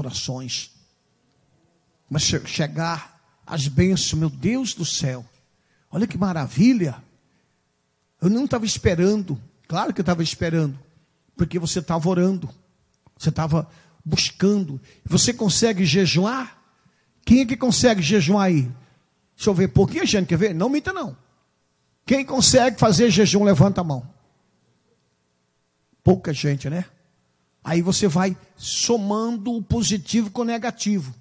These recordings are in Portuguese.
orações. Começa a chegar as bênçãos, meu Deus do céu. Olha que maravilha. Eu não estava esperando. Claro que eu estava esperando. Porque você estava orando. Você estava buscando. Você consegue jejuar? Quem é que consegue jejuar aí? Deixa eu ver. Pouquinha gente, quer ver? Não minta não. Quem consegue fazer jejum, levanta a mão. Pouca gente, né? Aí você vai somando o positivo com o negativo.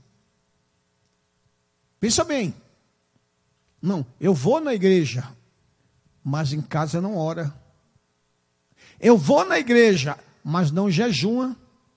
Pensa bem. Não, eu vou na igreja, mas em casa não ora. Eu vou na igreja, mas não jejua.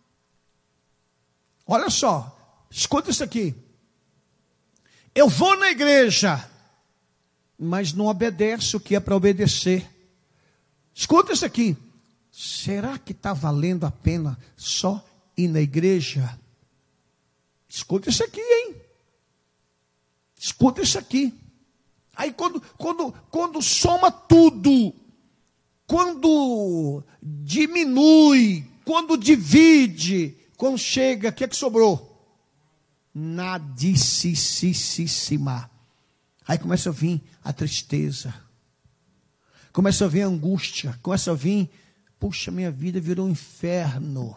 Olha só, escuta isso aqui. Eu vou na igreja, mas não obedece o que é para obedecer. Escuta isso aqui. Será que está valendo a pena só ir na igreja? Escuta isso aqui, hein? Escuta isso aqui. Aí quando soma tudo, quando diminui, quando divide, quando chega, o que é que sobrou? Nadicíssima. Aí começa a vir a tristeza, começa a vir a angústia, começa a vir, puxa, minha vida virou um inferno.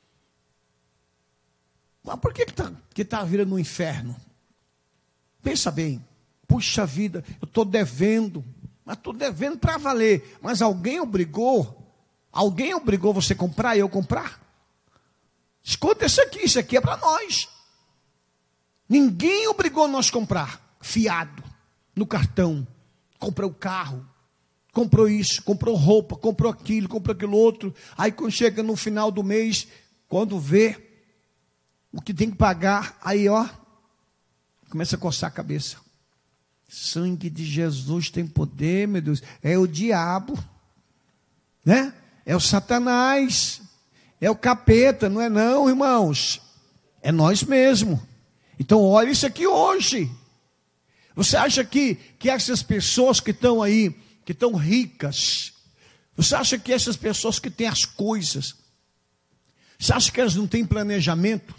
Mas por que está virando um inferno? Pensa bem, puxa vida, eu estou devendo, mas estou devendo para valer, mas alguém obrigou você a comprar e eu comprar? Escuta isso aqui é para nós. Ninguém obrigou nós a comprar, fiado, no cartão, comprou o carro, comprou isso, comprou roupa, comprou aquilo outro, aí quando chega no final do mês, quando vê o que tem que pagar, aí começa a coçar a cabeça. Sangue de Jesus tem poder, meu Deus. É o diabo, né? É o Satanás, é o capeta, não é não, irmãos? É nós mesmos. Então olha isso aqui hoje. Você acha que essas pessoas que estão aí, que estão ricas, você acha que essas pessoas que têm as coisas, você acha que elas não têm planejamento?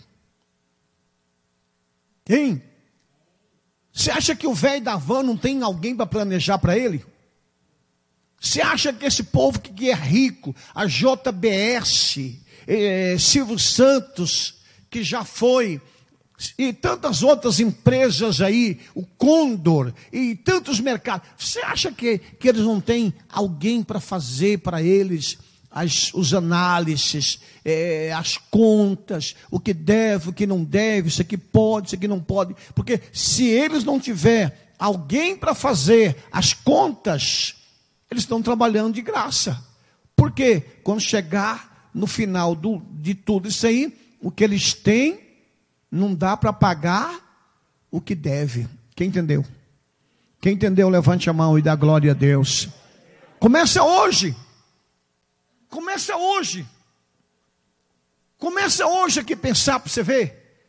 Hein? Você acha que o velho da van não tem alguém para planejar para ele? Você acha que esse povo que é rico, a JBS, Silvio Santos, que já foi, e tantas outras empresas aí, o Condor, e tantos mercados, você acha que eles não têm alguém para fazer para eles os análises, as contas, o que deve, o que não deve, isso aqui pode, isso aqui não pode? Porque se eles não tiver alguém para fazer as contas, eles estão trabalhando de graça. Porque quando chegar no final de tudo isso aí, o que eles têm não dá para pagar o que deve. Quem entendeu? Quem entendeu, levante a mão e dá glória a Deus. Começa hoje. Começa hoje. Começa hoje aqui pensar para você ver.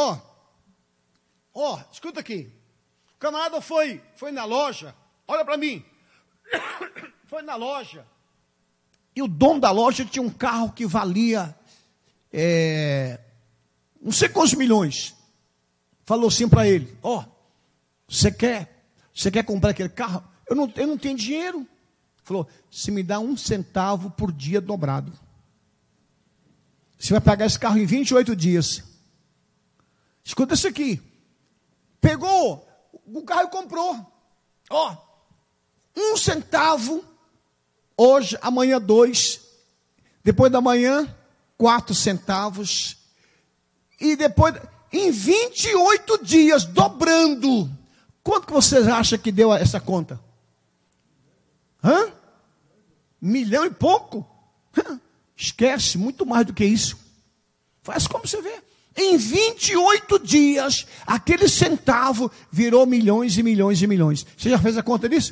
Escuta aqui. O camarada foi na loja. Olha para mim. Foi na loja. E o dono da loja tinha um carro que valia não sei quantos milhões. Falou assim para ele: você quer comprar aquele carro? Eu não tenho dinheiro. Falou: se me dá 1 centavo por dia dobrado, você vai pagar esse carro em 28 dias. Escuta isso aqui. Pegou o carro e comprou. 1 centavo. Hoje, amanhã 2. Depois da manhã, 4 centavos. E depois, em 28 dias, dobrando. Quanto que vocês acham que deu essa conta? 1 milhão e pouco? Esquece, muito mais do que isso. Faz como você vê. Em 28 dias, aquele centavo virou milhões e milhões e milhões. Você já fez a conta disso?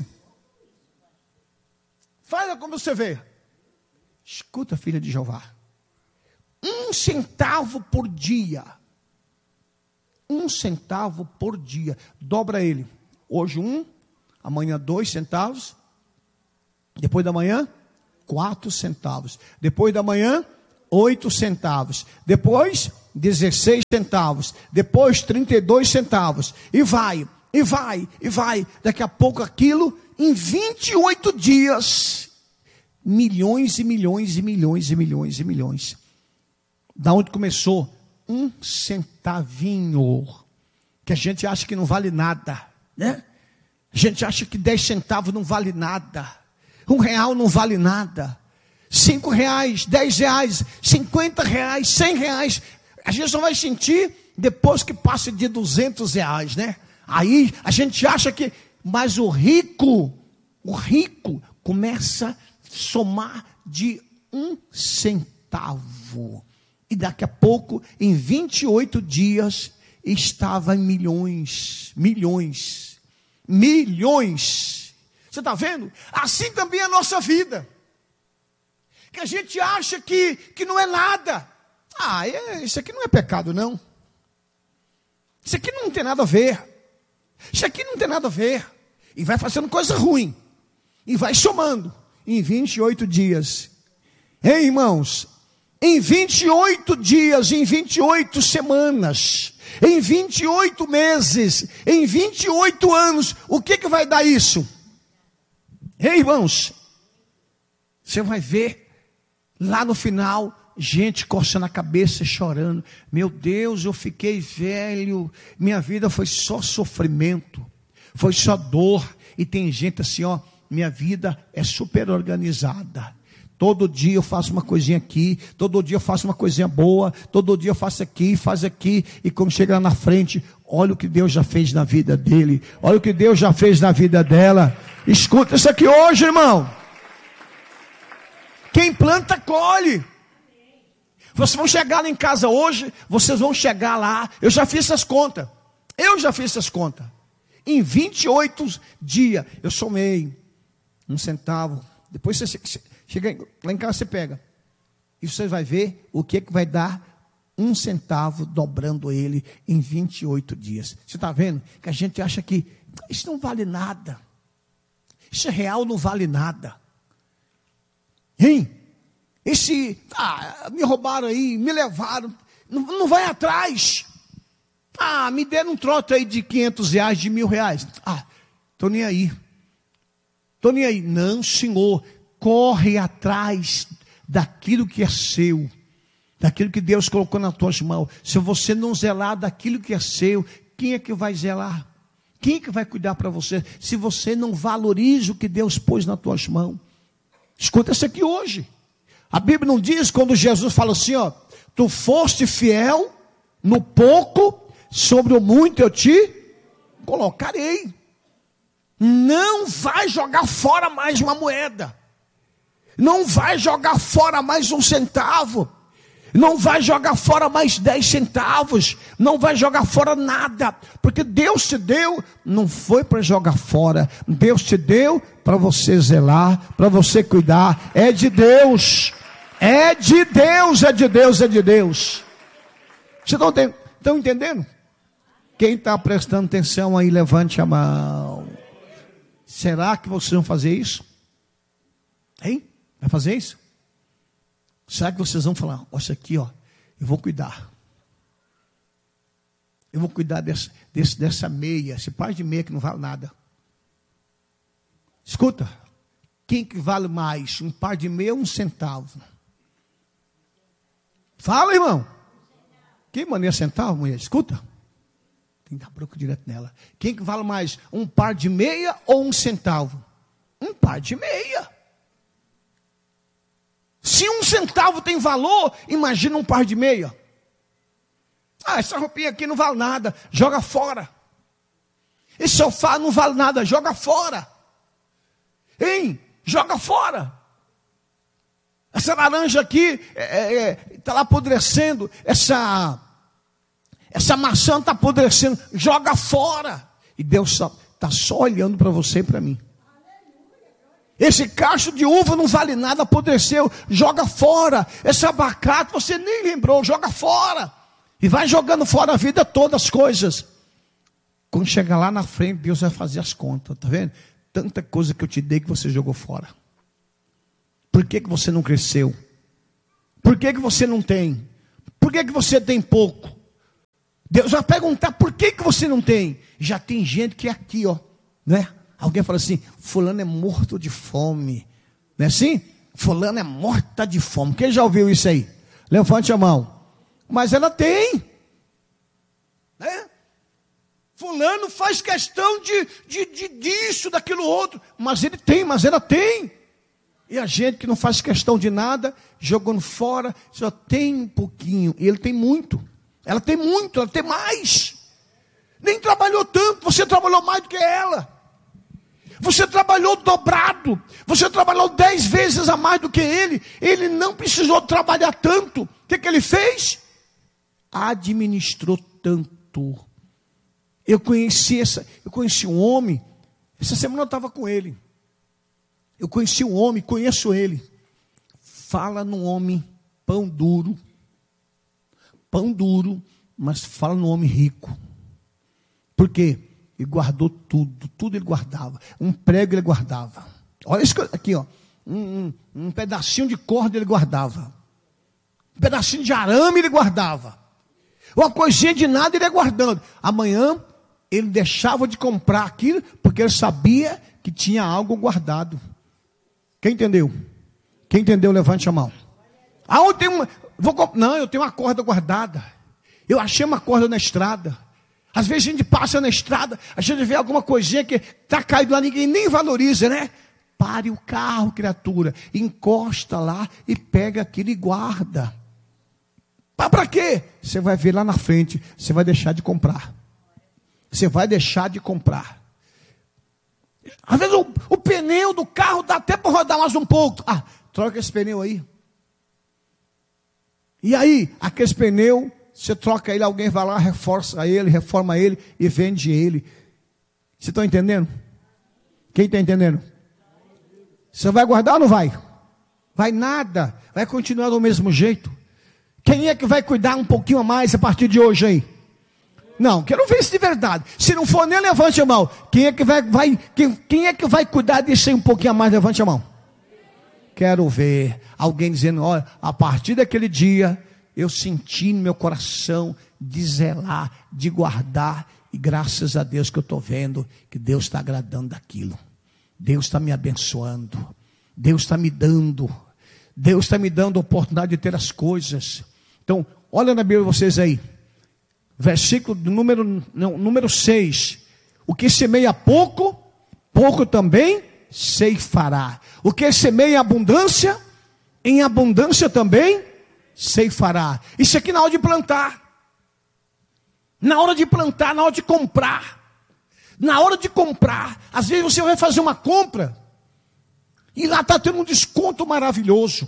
Faz como você vê. Escuta, filha de Jeová. 1 centavo por dia. 1 centavo por dia. Dobra ele. Hoje 1, amanhã 2 centavos. Depois da manhã, 4 centavos. Depois da manhã, 8 centavos. Depois, 16 centavos, depois 32 centavos, e vai. Daqui a pouco aquilo, em 28 dias, milhões e milhões e milhões e milhões e milhões. Da onde começou? Um centavinho, que a gente acha que não vale nada, né? A gente acha que 10 centavos não vale nada, R$1 não vale nada, R$5, R$10, R$50, R$100, a gente só vai sentir depois que passa de R$200, né? Aí a gente acha que, mas o rico começa a somar de 1 centavo. E daqui a pouco, em 28 dias, estava em milhões. Você está vendo? Assim também é a nossa vida. Que a gente acha que não é nada. Isso aqui não é pecado, não. Isso aqui não tem nada a ver. Isso aqui não tem nada a ver. E vai fazendo coisa ruim. E vai somando. Em 28 dias. Hein, irmãos? Em 28 dias, em 28 semanas, em 28 meses, em 28 anos, o que vai dar isso? Ei, irmãos, você vai ver lá no final, gente coçando a cabeça e chorando. Meu Deus, eu fiquei velho, minha vida foi só sofrimento, foi só dor. E tem gente assim, minha vida é super organizada. Todo dia eu faço uma coisinha aqui, todo dia eu faço uma coisinha boa, todo dia eu faço aqui, faz aqui, e quando chega lá na frente, olha o que Deus já fez na vida dele, olha o que Deus já fez na vida dela. Escuta isso aqui hoje, irmão. Quem planta, colhe. Vocês vão chegar lá em casa hoje, vocês vão chegar lá, eu já fiz essas contas, em 28 dias, eu somei 1 centavo, depois você chega lá em casa, você pega, e você vai ver o que vai dar 1 centavo, dobrando ele em 28 dias. Você está vendo? Que a gente acha que isso não vale nada, isso é real, não vale nada. Hein? Me roubaram aí, me levaram, não vai atrás. Me deram um trote aí de R$500, de R$1.000. Estou nem aí. Não, senhor. Corre atrás daquilo que é seu, daquilo que Deus colocou nas tuas mãos. Se você não zelar daquilo que é seu, quem é que vai zelar? Quem é que vai cuidar para você? Se você não valoriza o que Deus pôs nas tuas mãos. Escuta isso aqui hoje. A Bíblia não diz, quando Jesus fala assim, tu foste fiel no pouco, sobre o muito eu te colocarei. Não vai jogar fora mais uma moeda. Não vai jogar fora mais 1 centavo. Não vai jogar fora mais 10 centavos. Não vai jogar fora nada. Porque Deus te deu, não foi para jogar fora. Deus te deu para você zelar, para você cuidar. É de Deus. É de Deus, é de Deus, é de Deus. Vocês estão entendendo? Quem está prestando atenção aí, levante a mão. Será que vocês vão fazer isso? Hein? Vai fazer isso? Será que vocês vão falar, olha isso aqui, eu vou cuidar. Eu vou cuidar dessa meia, esse par de meia que não vale nada. Escuta, quem que vale mais? Um par de meia ou 1 centavo? Fala, irmão. Quem mania centavo, mulher? Escuta. Tem que dar broca direto nela. Quem que vale mais? Um par de meia ou 1 centavo? Um par de meia. Se 1 centavo tem valor, imagina um par de meia. Essa roupinha aqui não vale nada, joga fora. Esse sofá não vale nada, joga fora. Hein? Joga fora. Essa laranja aqui está lá apodrecendo. Essa maçã está apodrecendo, joga fora. E Deus está só olhando para você e para mim. Esse cacho de uva não vale nada, apodreceu, joga fora. Esse abacate, você nem lembrou, joga fora. E vai jogando fora a vida toda, as coisas. Quando chegar lá na frente, Deus vai fazer as contas, tá vendo? Tanta coisa que eu te dei que você jogou fora. Por que você não cresceu? Por que você não tem? Por que você tem pouco? Deus vai perguntar por que você não tem. Já tem gente que é aqui, ó, né? Alguém fala assim, fulano é morto de fome. Não é assim? Fulano é morta de fome. Quem já ouviu isso aí? Levante a mão. Mas ela tem. Né? Fulano faz questão disso, daquilo outro. Mas ele tem, mas ela tem. E a gente que não faz questão de nada, jogando fora, só tem um pouquinho. E ele tem muito. Ela tem muito, ela tem mais. Nem trabalhou tanto, você trabalhou mais do que ela. Você trabalhou dobrado. Você trabalhou 10 vezes a mais do que ele. Ele não precisou trabalhar tanto. O que ele fez? Administrou tanto. Eu conheci um homem. Essa semana eu estava com ele. Eu conheci um homem, conheço ele. Fala num homem pão duro. Pão duro, mas fala num homem rico. Por quê? Ele guardou tudo, tudo ele guardava. Um prego ele guardava. Olha isso aqui, ó. Um pedacinho de corda ele guardava. Um pedacinho de arame ele guardava. Uma coisinha de nada ele ia guardando. Amanhã ele deixava de comprar aquilo, porque ele sabia que tinha algo guardado. Quem entendeu? Quem entendeu, levante a mão. Eu tenho eu tenho uma corda guardada. Eu achei uma corda na estrada. Às vezes a gente passa na estrada, a gente vê alguma coisinha que está caído lá, ninguém nem valoriza, né? Pare o carro, criatura, encosta lá e pega aquilo e guarda. Para quê? Você vai ver lá na frente, você vai deixar de comprar. Você vai deixar de comprar. Às vezes o pneu do carro dá até para rodar mais um pouco. Troca esse pneu aí. E aí, aquele pneu, você troca ele, alguém vai lá, reforma ele e vende ele. Vocês estão entendendo? Quem está entendendo? Você vai guardar ou não vai? Vai nada. Vai continuar do mesmo jeito. Quem é que vai cuidar um pouquinho a mais a partir de hoje aí? Não, quero ver isso de verdade. Se não for, nem levante a mão. Quem é que vai cuidar disso aí um pouquinho a mais? Levante a mão. Quero ver alguém dizendo, olha, a partir daquele dia, eu senti no meu coração de zelar, de guardar, e graças a Deus que eu estou vendo, que Deus está agradando daquilo. Deus está me abençoando. Deus está me dando. Deus está me dando a oportunidade de ter as coisas. Então, olha na Bíblia vocês aí. Versículo número 6. O que semeia pouco, pouco também ceifará. O que semeia em abundância também ceifará. Isso aqui na hora de plantar. Na hora de plantar, na hora de comprar. Na hora de comprar. Às vezes você vai fazer uma compra e lá está tendo um desconto maravilhoso.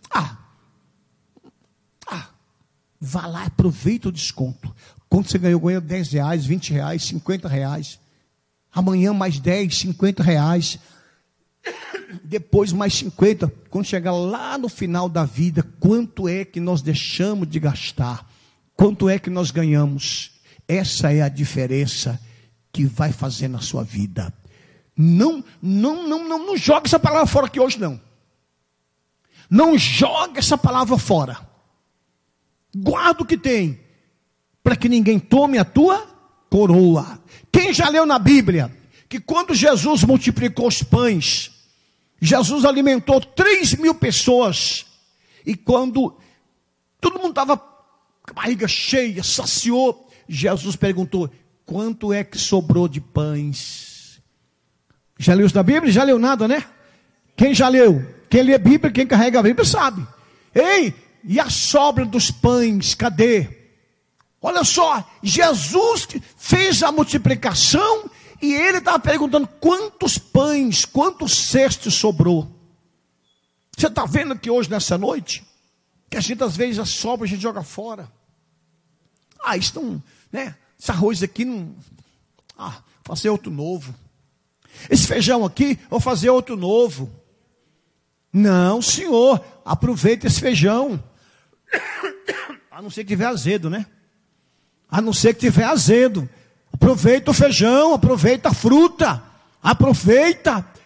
Vá lá, aproveita o desconto. Quanto você ganhou 10 reais, 20 reais, 50 reais. Amanhã mais 10, 50 reais. Depois mais 50. Quando chegar lá no final da vida, quanto é que nós deixamos de gastar? Quanto é que nós ganhamos? Essa é a diferença que vai fazer na sua vida. Não joga essa palavra fora aqui hoje, não. Não joga essa palavra fora. Guarda o que tem, para que ninguém tome a tua coroa. Quem já leu na Bíblia, que quando Jesus multiplicou os pães, Jesus alimentou 3.000 pessoas, e quando todo mundo estava com a barriga cheia, saciou, Jesus perguntou, quanto é que sobrou de pães? Já leu isso na Bíblia? Já leu nada, né? Quem já leu? Quem lê a Bíblia, quem carrega a Bíblia sabe. Ei, e a sobra dos pães, cadê? Olha só, Jesus fez a multiplicação e ele estava perguntando quantos pães, quantos cestos sobrou. Você está vendo que hoje, nessa noite, que a gente às vezes a sobra a gente joga fora. Isso não, né? Esse arroz aqui não. Vou fazer outro novo. Esse feijão aqui, vou fazer outro novo. Não, senhor, aproveita esse feijão. A não ser que tiver azedo, né? A não ser que tiver azedo. Aproveita o feijão, aproveita a fruta. Aproveita.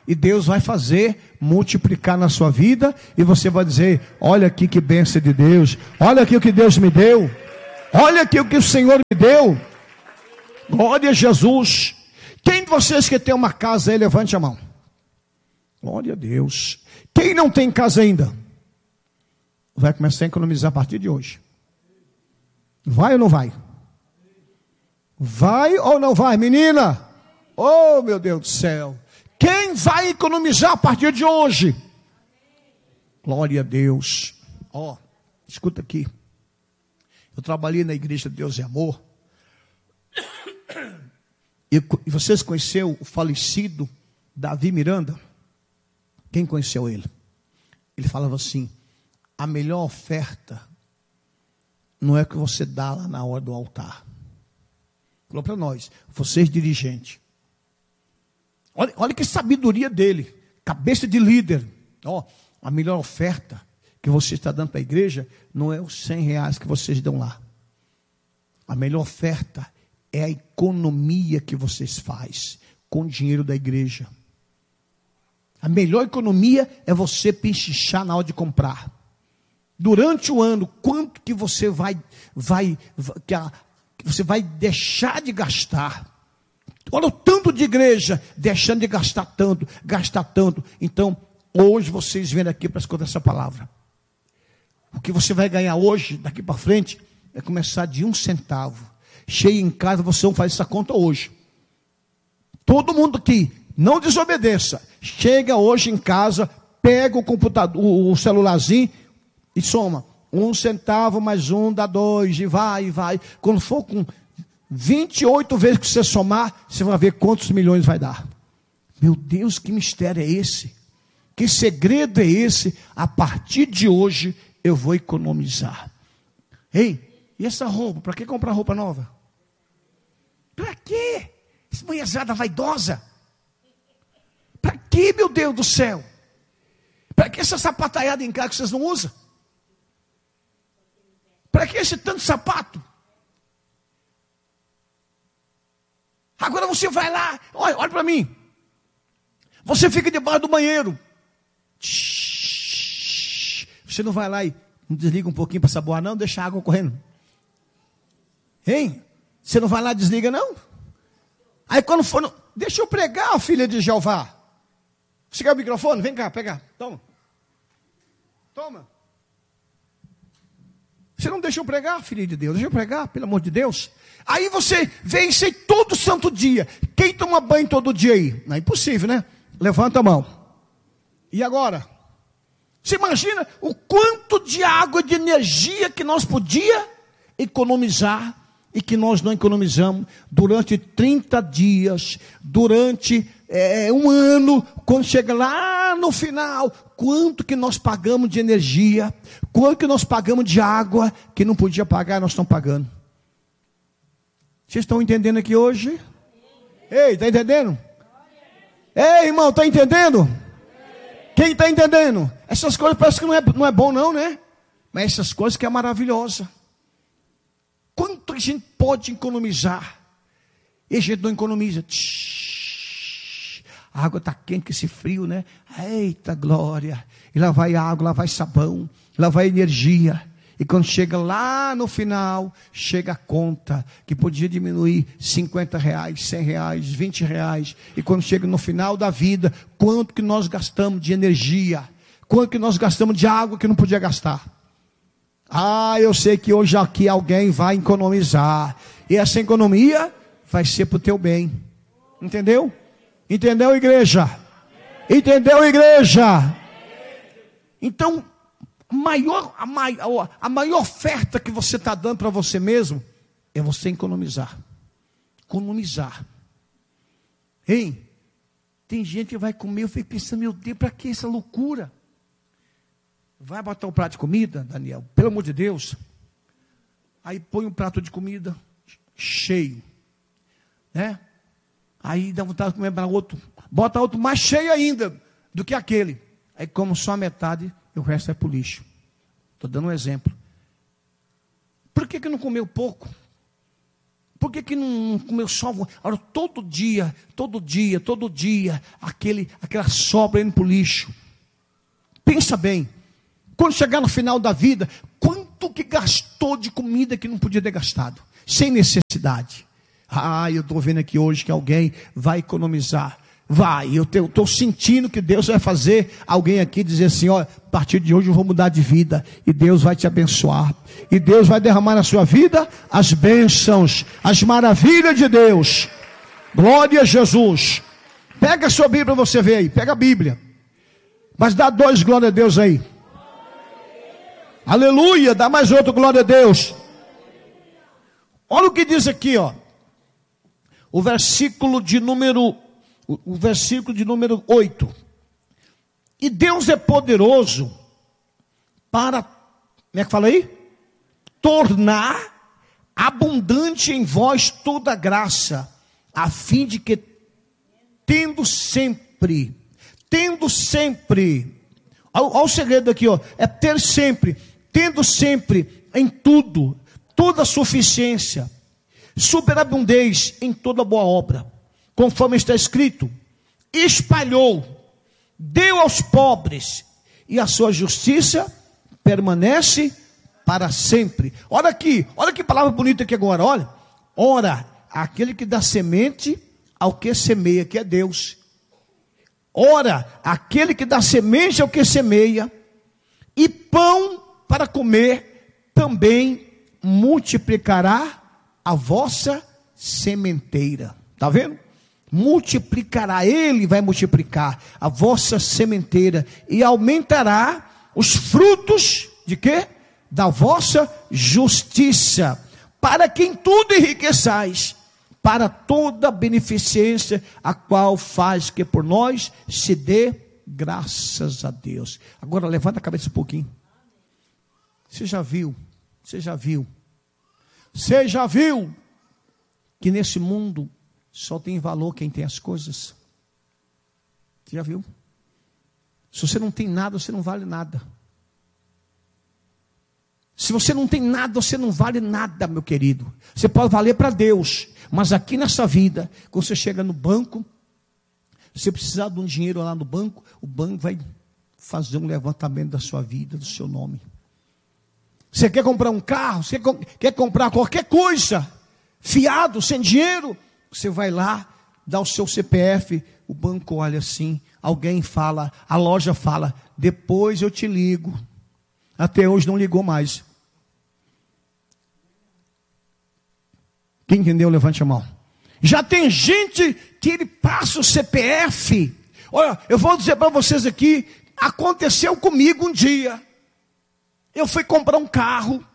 e Deus vai fazer multiplicar na sua vida, e você vai dizer: olha aqui que bênção de Deus, olha aqui o que Deus me deu, olha aqui o que o Senhor me deu. Glória a Jesus. Quem de vocês que tem uma casa aí, levante a mão. Glória a Deus. Quem não tem casa ainda, vai começar a economizar a partir de hoje. Vai ou não vai? Vai ou não vai, menina? Oh, meu Deus do céu. Quem vai economizar a partir de hoje? Glória a Deus. Ó, escuta aqui. Eu trabalhei na Igreja de Deus e Amor. E vocês conheceram o falecido Davi Miranda? Quem conheceu ele? Ele falava assim: a melhor oferta não é o que você dá lá na hora do altar. Falou para nós, vocês dirigentes. Olha que sabedoria dele, cabeça de líder. Ó, a melhor oferta que você está dando para a igreja não é os 100 reais que vocês dão lá. A melhor oferta é a economia que vocês fazem com o dinheiro da igreja. A melhor economia é você pechinchar na hora de comprar. Durante o ano, quanto que você vai deixar de gastar? Olha o tanto de igreja deixando de gastar tanto. Então, hoje vocês vêm aqui para escutar essa palavra. O que você vai ganhar hoje, daqui para frente, é começar de 1 centavo. Cheio em casa, você não faz essa conta hoje. Todo mundo aqui, não desobedeça. Chega hoje em casa, pega o computador, o celularzinho e soma. 1 centavo mais 1 dá 2, e vai. Quando for com 28 vezes que você somar, você vai ver quantos milhões vai dar. Meu Deus, que mistério é esse? Que segredo é esse? A partir de hoje eu vou economizar. Ei, e essa roupa? Para que comprar roupa nova? Para quê? Essa mulherzada vaidosa. Para que, meu Deus do céu? Para que essa sapataiada em casa que vocês não usam? Para que esse tanto sapato? Agora você vai lá, olha para mim. Você fica debaixo do banheiro. Você não vai lá e desliga um pouquinho para saboar, não? Deixa a água correndo. Hein? Você não vai lá e desliga, não? Aí quando for, não, deixa eu pregar, filha de Jeová. Você quer o microfone? Vem cá, pega. Toma. Você não deixa eu pregar, filha de Deus? Deixa eu pregar, pelo amor de Deus. Aí você vem isso aí todo santo dia. Quem toma banho todo dia aí? Não é impossível, né? Levanta a mão. E agora? Você imagina o quanto de água, de energia que nós podíamos economizar e que nós não economizamos durante 30 dias, durante um ano, quando chega lá no final, quanto que nós pagamos de energia, quanto que nós pagamos de água, que não podia pagar, nós estamos pagando. Vocês estão entendendo aqui hoje? Ei, está entendendo? Ei, irmão, está entendendo? Quem está entendendo? Essas coisas parece que não é bom não, né? Mas essas coisas que é maravilhosa. Quanto a gente pode economizar? E a gente não economiza. A água está quente com esse frio, né? Eita glória. E lá vai água, lá vai sabão, lá vai energia. E quando chega lá no final, chega a conta que podia diminuir 50 reais, 100 reais, 20 reais. E quando chega no final da vida, quanto que nós gastamos de energia? Quanto que nós gastamos de água que não podia gastar? Ah, eu sei que hoje aqui alguém vai economizar. E essa economia vai ser para o teu bem. Entendeu? Entendeu, igreja? Entendeu, igreja? Então, a maior oferta que você está dando para você mesmo é você economizar. Economizar. Hein? Tem gente que vai comer, eu fico pensando, meu Deus, para que essa loucura? Vai botar um prato de comida, Daniel, pelo amor de Deus. Aí põe um prato de comida cheio, né? Aí dá vontade de comer para outro, bota outro mais cheio ainda do que aquele. Aí como só a metade e o resto é para o lixo. Estou dando um exemplo. Por que não comeu pouco? Por que não começou? Olha, todo dia, aquela sobra indo para o lixo. Pensa bem, quando chegar no final da vida, quanto que gastou de comida que não podia ter gastado, sem necessidade? Eu estou vendo aqui hoje que alguém vai economizar. Eu estou sentindo que Deus vai fazer alguém aqui dizer assim, a partir de hoje eu vou mudar de vida, e Deus vai te abençoar, e Deus vai derramar na sua vida as bênçãos, as maravilhas de Deus. Glória a Jesus. Pega a sua Bíblia para você ver aí, pega a Bíblia, mas dá 2 glória a Deus aí. Aleluia, dá mais outro glória a Deus. Olha o que diz aqui, o versículo de número 8. E Deus é poderoso para, como é que fala aí? Tornar abundante em vós toda graça, a fim de que, tendo sempre, olha o segredo aqui, é ter sempre, tendo sempre em tudo, toda a suficiência, superabundez em toda boa obra, conforme está escrito, espalhou, deu aos pobres, e a sua justiça permanece para sempre. Olha aqui, olha que palavra bonita aqui agora, olha. Ora, aquele que dá semente ao que semeia, que é Deus. Ora, aquele que dá semente ao que semeia, e pão para comer, também multiplicará a vossa sementeira. Está vendo? Multiplicará, Ele vai multiplicar a vossa sementeira, e aumentará os frutos de quê? Da vossa justiça, para que em tudo enriqueçais, para toda beneficência, a qual faz que por nós se dê graças a Deus. Agora levanta a cabeça um pouquinho. Você já viu que nesse mundo só tem valor quem tem as coisas? Você já viu? Se você não tem nada, você não vale nada. Se você não tem nada, você não vale nada, meu querido. Você pode valer para Deus, mas aqui nessa vida, quando você chega no banco, se você precisar de um dinheiro lá no banco, o banco vai fazer um levantamento da sua vida, do seu nome. Você quer comprar um carro, você quer comprar qualquer coisa, fiado, sem dinheiro, você vai lá, dá o seu CPF, o banco olha assim, alguém fala, a loja fala, depois eu te ligo. Até hoje não ligou mais. Quem entendeu, levante a mão. Já tem gente que ele passa o CPF. Olha, eu vou dizer para vocês aqui, aconteceu comigo um dia. Eu fui comprar um carro,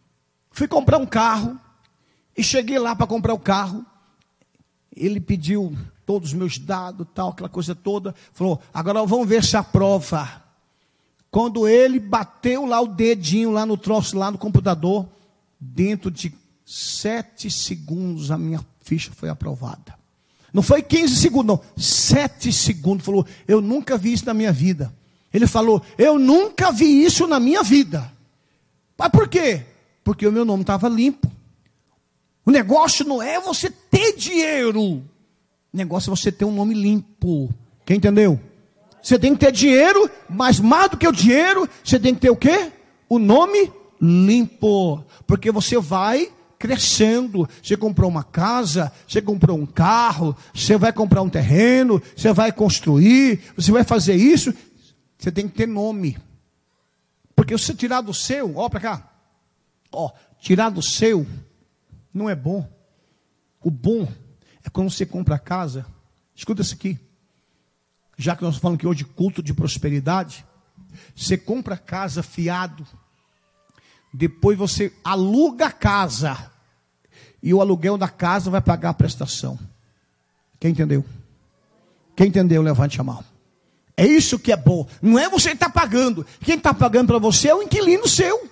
e cheguei lá para comprar o carro. Ele pediu todos os meus dados, tal, aquela coisa toda. Falou, agora vamos ver se aprova. Quando ele bateu lá o dedinho, lá no troço, lá no computador, dentro de 7 segundos a minha ficha foi aprovada. Não foi 15 segundos, não. 7 segundos. Falou, eu nunca vi isso na minha vida. Ele falou, eu nunca vi isso na minha vida. Mas por quê? Porque o meu nome estava limpo. O negócio não é você ter dinheiro. O negócio é você ter um nome limpo. Quem entendeu? Você tem que ter dinheiro, mas mais do que o dinheiro, você tem que ter o quê? O nome limpo. Porque você vai crescendo. Você comprou uma casa, você comprou um carro, você vai comprar um terreno, você vai construir, você vai fazer isso. Você tem que ter nome. Porque se você tirar do seu, ó para cá, tirar do seu, não é bom. O bom é quando você compra a casa. Escuta isso aqui. Já que nós falamos que hoje de culto de prosperidade, você compra a casa fiado, depois você aluga a casa, e o aluguel da casa vai pagar a prestação. Quem entendeu? Quem entendeu, levante a mão. É isso que é bom. Não é você que está pagando. Quem está pagando para você é o inquilino seu.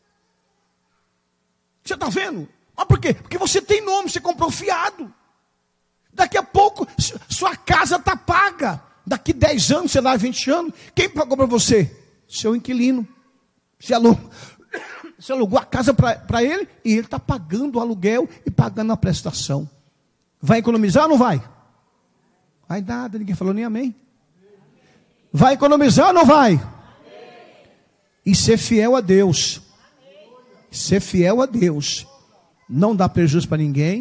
Você está vendo? Mas por quê? Porque você tem nome, você comprou fiado. Daqui a pouco, sua casa está paga. Daqui 10 anos, sei lá, 20 anos, quem pagou para você? Seu inquilino. Você alugou a casa para ele e ele está pagando o aluguel e pagando a prestação. Vai economizar ou não vai? Vai nada, ninguém falou nem amém. Vai economizar ou não vai? E ser fiel a Deus. Ser fiel a Deus. Não dá prejuízo para ninguém.